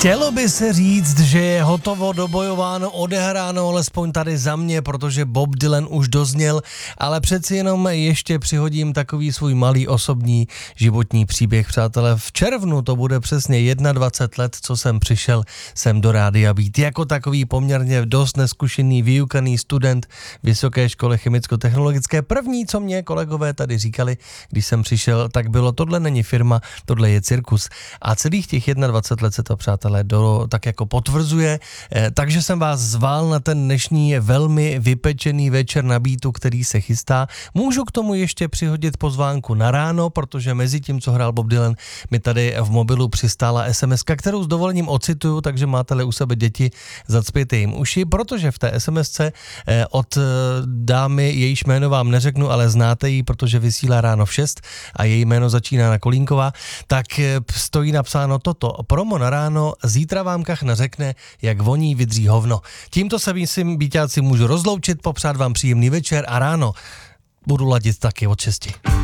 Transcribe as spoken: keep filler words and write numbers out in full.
Chtělo by se říct, že je hotovo, dobojováno, odehráno, alespoň tady za mě, protože Bob Dylan už dozněl, ale přeci jenom ještě přihodím takový svůj malý osobní životní příběh, přátelé. V červnu to bude přesně dvacet jedna let, co jsem přišel sem do Rádia Beat. Jako takový poměrně dost neskušený, vyukaný student Vysoké školy chemicko-technologické. První, co mě kolegové tady říkali, když jsem přišel, tak bylo: tohle není firma, tohle je cirkus. A celých těch dvacet jedna let se to, přátelé, do, tak jako potvrzuje. Eh, takže jsem vás zval na ten dnešní velmi vypečený večer na Beatu, který se chystá. Můžu k tomu ještě přihodit pozvánku na ráno, protože mezi tím, co hrál Bob Dylan, mi tady v mobilu přistála es em eska, kterou s dovolením ocituju, takže máte-li u sebe děti, zacpějte jim uši, protože v té es em esce eh, od eh, dámy, jejíž jméno vám neřeknu, ale znáte ji, protože vysílá ráno v šest a její jméno začíná na Kolínková, tak eh, stojí napsáno toto: promo na ráno, zítra vám kachna řekne, jak voní vydří hovno. Tímto se myslím, Bíťáci, můžu rozloučit, popřát vám příjemný večer a ráno budu ladit taky od šesti.